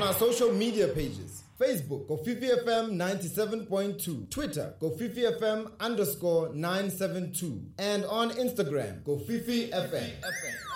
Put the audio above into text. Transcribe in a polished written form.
our social media pages. Facebook, Kofifi FM 97.2. Twitter, Kofifi FM _972. And on Instagram, Kofifi FM.